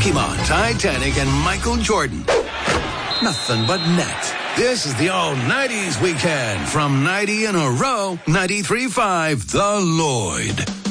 Pokemon, Titanic, and Michael Jordan. Nothing but net. This is the all-90s weekend from 90 in a row, 93.5 The Lloyd.